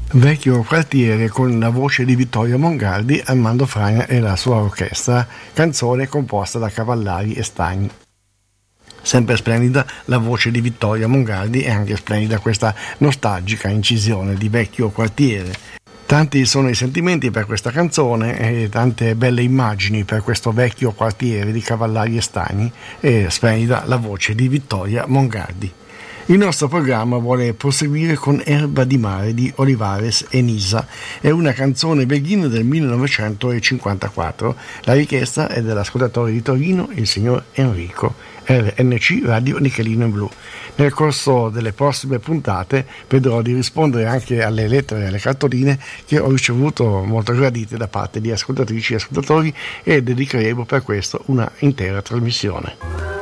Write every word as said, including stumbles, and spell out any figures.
Vecchio quartiere con la voce di Vittorio Mongardi, Armando Fragna e la sua orchestra, canzone composta da Cavallari e Stagni. Sempre splendida la voce di Vittorio Mongardi e anche splendida questa nostalgica incisione di Vecchio quartiere. Tanti sono i sentimenti per questa canzone e tante belle immagini per questo vecchio quartiere di Cavallari e Stagni, e splendida la voce di Vittoria Mongardi. Il nostro programma vuole proseguire con Erba di mare di Olivares e Nisa. È una canzone beghina del millenovecentocinquantaquattro. La richiesta è dell'ascoltatore di Torino, il signor Enrico, R N C Radio Nichelino in Blu. Nel corso delle prossime puntate vedrò di rispondere anche alle lettere e alle cartoline che ho ricevuto molto gradite da parte di ascoltatrici e ascoltatori, e dedicheremo per questo una intera trasmissione.